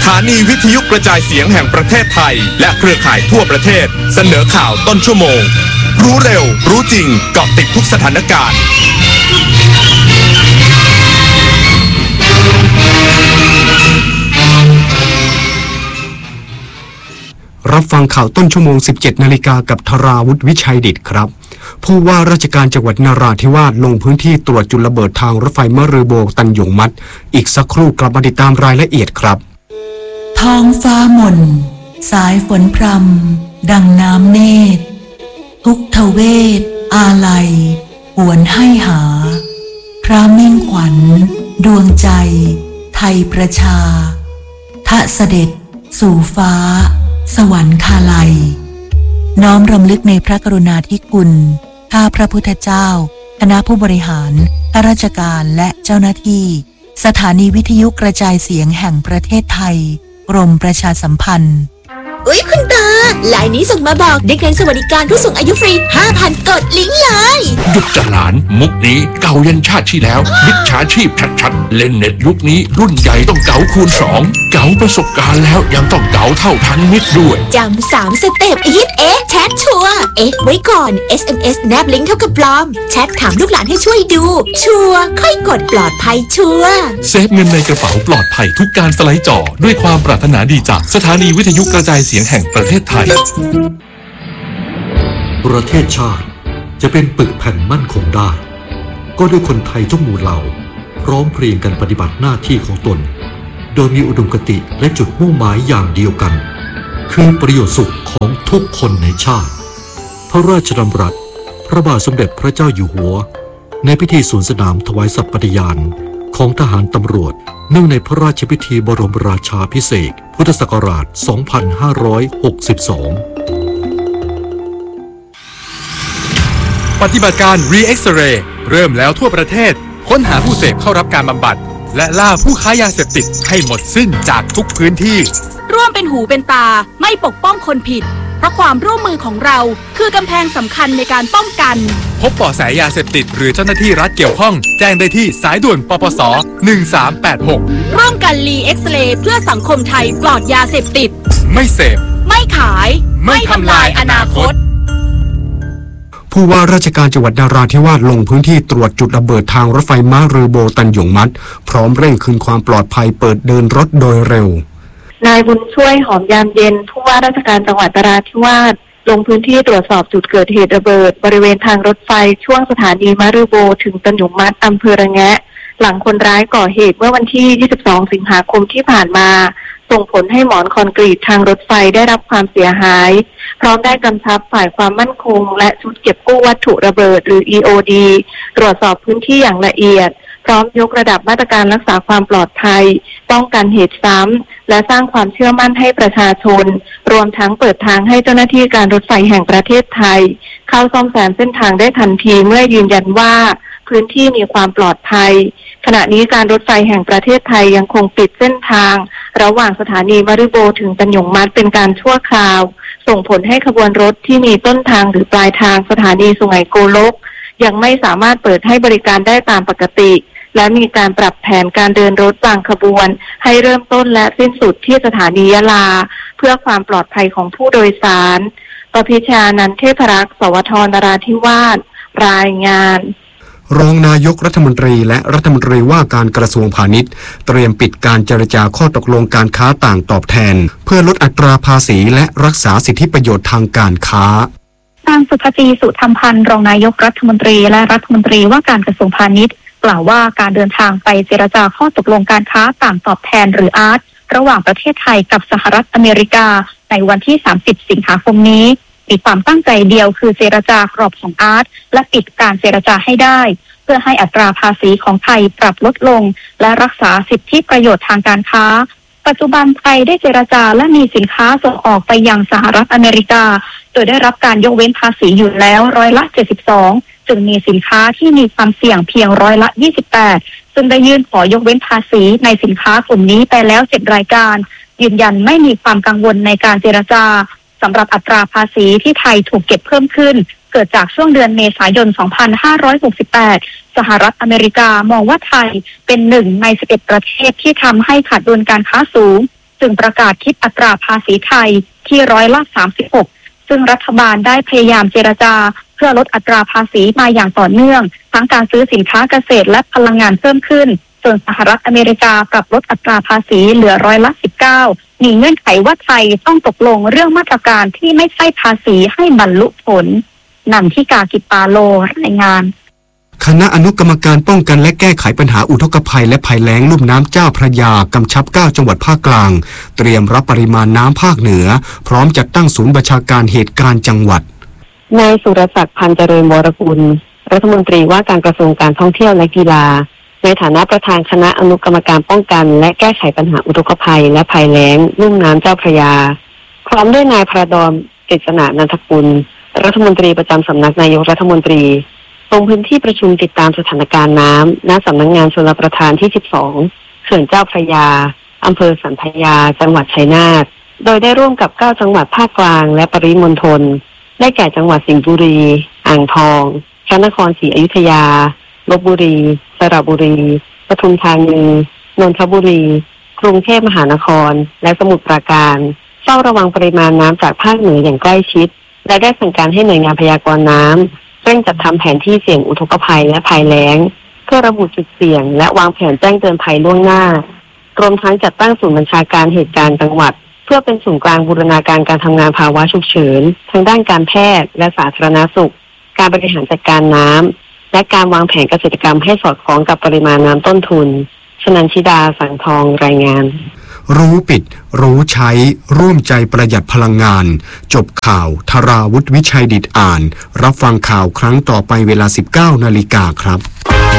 ถานีวิทยุกระจายเสียงแห่งประเทศไทยและเครือข่ายทั่วประเทศเสนอข่าวต้นชั่วโมงรู้เร็วรู้จริงเกาะติดทุกสถานการณ์รับฟังข่าวต้นชั่วโมง 17 นาฬิกากับธราวุฒิวิชัยดิษฐ์ครับผู้ว่าราชการจังหวัดนราธิวาสลงพื้นที่ตรวจจุดระเบิดทางรถไฟมะรือโบตันหยงมัดอีกสักครู่กลับมาติดตามรายละเอียดครับท้องฟ้าหม่นสายฝนพรำดังน้ำเนตรทุกทเวทอาลัยหวนให้หาพระมิ่งขวัญดวงใจไทยประชาทะเสด็จสู่ฟ้าสวรรคาลัยน้อมรำลึกในพระกรุณาธิคุณข้าพระพุทธเจ้าคณะผู้บริหารข้าราชการและเจ้าหน้าที่สถานีวิทยุกระจายเสียงแห่งประเทศไทยกรมประชาสัมพันธ์อุ๊ยคุณตาไลน์นี้ส่งมาบอกได้เงินสวัสดิการผู้สูงอายุฟรี 5,000 กดลิงก์เลยหยุดจหลานมุกนี้เก่ายันชาติที่แล้วมิจฉาชีพชัดๆเล่นเน็ตยุคนี้รุ่นใหญ่ต้องเก๋าคูณ2เก๋าประสบการณ์แล้วยังต้องเก๋าเท่าทันมิตรด้วยจำ3 สเต็ปฮิตแชทชัวร์ไว้ก่อน SMS แนบลิงก์เท่ากับปลอมแชทถามลูกหลานให้ช่วยดูชัวร์ค่อยกดปลอดภัยชัวร์เซฟเงินในกระเป๋าปลอดภัยทุกการสไลด์จอด้วยความปรารถนาดีจากสถานีวิทยุกระจายเสียงแห่งประเทศไทยประเทศชาติจะเป็นปึกแผ่นมั่นคงได้ก็ด้วยคนไทยทุกหมู่เหล่าพร้อมเพรียงกันปฏิบัติหน้าที่ของตนโดยมีอุดมคติและจุดมุ่งหมายอย่างเดียวกันคือประโยชน์สุขของทุกคนในชาติพระราชดำรัสพระบาทสมเด็จพระเจ้าอยู่หัวในพิธีสวนสนามถวายสัตย์ปฏิญาณของทหารตำรวจเนื่องในพระราชพิธีบรมราชาภิเษกพุทธศักราช 2562 ปฏิบัติการ Re-X-Ray เริ่มแล้วทั่วประเทศค้นหาผู้เสพเข้ารับการบำบัดและล่าผู้ค้ายาเสพติดให้หมดสิ้นจากทุกพื้นที่ร่วมเป็นหูเป็นตาไม่ปกป้องคนผิดเพราะความร่วมมือของเราคือกำแพงสำคัญในการป้องกันพบเบาะแสยาเสพติดหรือเจ้าหน้าที่รัฐเกี่ยวข้องแจ้งได้ที่สายด่วนปปส1386 ร่วมกันRe-X-Rayเพื่อสังคมไทยปลอดยาเสพติดไม่เสพไม่ขายไม่ทำลายอนาคตผู้ว่าราชการจังหวัดนราธิวาสลงพื้นที่ตรวจจุดระเบิดทางรถไฟมะรือโบตันหยงมัดพร้อมเร่งคืนความปลอดภัยเปิดเดินรถโดยเร็วนายบุญช่วยหอมยามเย็นผู้ว่าราชการจังหวัดนราธิวาสลงพื้นที่ตรวจสอบจุดเกิดเหตุระเบิดบริเวณทางรถไฟช่วงสถานีมะรือโบถึงตันหยงมัดอำเภอระแงะหลังคนร้ายก่อเหตุเมื่อวันที่ 22 สิงหาคมที่ผ่านมาส่งผลให้หมอนคอนกรีตทางรถไฟได้รับความเสียหายพร้อมได้กำชับฝ่ายความมั่นคงและชุดเก็บกู้วัตถุระเบิดหรือ EOD ตรวจสอบพื้นที่อย่างละเอียดพร้อมยกระดับมาตรการรักษาความปลอดภัยป้องกันเหตุซ้ำและสร้างความเชื่อมั่นให้ประชาชนรวมทั้งเปิดทางให้เจ้าหน้าที่การรถไฟแห่งประเทศไทยเข้าซ่อมแซมเส้นทางได้ทันทีเมื่อยืนยันว่าพื้นที่มีความปลอดภัยขณะนี้การรถไฟแห่งประเทศไทยยังคงปิดเส้นทางระหว่างสถานีมะรือโบถึงตันหยงมัดเป็นการชั่วคราวส่งผลให้ขบวนรถที่มีต้นทางหรือปลายทางสถานีสุไหงโกลกยังไม่สามารถเปิดให้บริการได้ตามปกติและมีการปรับแผนการเดินรถบางขบวนให้เริ่มต้นและสิ้นสุดที่สถานียะลาเพื่อความปลอดภัยของผู้โดยสารประภิชานันท์เทพรักษ์สวทนราธิวาสรายงานรองนายกรัฐมนตรีและรัฐมนตรีว่าการกระทรวงพาณิชย์เตรียมปิดการเจรจาข้อตกลงการค้าต่างตอบแทนเพื่อลดอัตราภาษีและรักษาสิทธิประโยชน์ทางการค้านางสุภจีสุธรรมพันธ์รองนายกรัฐมนตรีและรัฐมนตรีว่าการกระทรวงพาณิชย์กล่าวว่าการเดินทางไปเจรจาข้อตกลงการค้าต่างตอบแทนหรืออาร์ตระหว่างประเทศไทยกับสหรัฐอเมริกาในวันที่30 สิงหาคมนี้มีความตั้งใจเดียวคือเจรจากรอบของอาร์ตและปิดการเจรจาให้ได้เพื่อให้อัตราภาษีของไทยปรับลดลงและรักษาสิทธิประโยชน์ทางการค้าปัจจุบันไทยได้เจรจาและมีสินค้าส่งออกไปยังสหรัฐอเมริกาโดยได้รับการยกเว้นภาษีอยู่แล้ว72%จึงมีสินค้าที่มีความเสี่ยงเพียง28%ซึ่งได้ยื่นขอยกเว้นภาษีในสินค้ากลุ่มนี้ไปแล้ว7รายการยืนยันไม่มีความกังวลในการเจรจาสำหรับอัตราภาษีที่ไทยถูกเก็บเพิ่มขึ้นเกิดจากช่วงเดือนเมษายน 2568 สหรัฐอเมริกามองว่าไทยเป็น1 ใน 11 ประเทศที่ทำให้ขาดดุลการค้าสูงจึงประกาศคิดอัตราภาษีไทยที่36%ซึ่งรัฐบาลได้พยายามเจรจาเพื่อลดอัตราภาษีมาอย่างต่อเนื่องทั้งการซื้อสินค้าเกษตรและพลังงานเพิ่มขึ้นส่วนสหรัฐอเมริกาปรับลดอัตราภาษีเหลือ19%มีเงื่อนไขว่าไทยต้องตกลงเรื่องมาตรการที่ไม่ใช่ภาษีให้บรรลุผลนันทิกา กิปปาโลรายงานคณะอนุกรรมการป้องกันและแก้ไขปัญหาอุทกภัยและภัยแล้งลุ่มน้ำเจ้าพระยากำชับ9จังหวัดภาคกลางเตรียมรับปริมาณน้ำภาคเหนือพร้อมจัดตั้งศูนย์บัญชาการเหตุการณ์จังหวัดนายสุรศักดิ์พันธ์เจริญวรกุลรัฐมนตรีว่าการกระทรวงการท่องเที่ยวและกีฬาในฐานะประธานคณะอนุกรรมการป้องกันและแก้ไขปัญหาอุทกภัยและภัยแล้งลุ่มน้ำเจ้าพระยาพร้อมด้วยนายพระดอนกฤษณะนันทกุลรัฐมนตรีประจำสำนักนายกรัฐมนตรีลงพื้นที่ประชุมติดตามสถานการณ์น้ำณสำนักงานชลประทานที่12เขื่อนเจ้าพระยาอำเภอสันพยาจังหวัดชัยนาทโดยได้ร่วมกับ9จังหวัดภาคกลางและปริมณฑลได้แก่จังหวัดสิงห์บุรีอ่างทองพระนครศรีอยุธยาลพบุรีสระบุรีปทุมธานีนนทบุรีกรุงเทพมหานครและสมุทรปราการเฝ้าระวังปริมาณน้ำจากภาคเหนืออย่างใกล้ชิดและได้สั่งการให้หน่วยงานพยากรณ์น้ำเร่งจัดทำแผนที่เสี่ยงอุทกภัยและภัยแล้งเพื่อระบุจุดเสี่ยงและวางแผนแจ้งเตือนภัยล่วงหน้ารวมทั้งจัดตั้งศูนย์บัญชาการเหตุการณ์จังหวัดเพื่อเป็นศูนย์กลางบูรณาการการทำงานภาวะฉุกเฉินทางด้านการแพทย์และสาธารณสุขการบริหารจัดการน้ำและการวางแผนเกษตรกรรมให้สอดคล้องกับปริมาณน้ำต้นทุนชนันชิดาสังทองรายงานรู้ปิดรู้ใช้ร่วมใจประหยัดพลังงานจบข่าวธราวุฒิวิชัยดิษฐ์อ่านรับฟังข่าวครั้งต่อไปเวลา 19 นาฬิกาครับ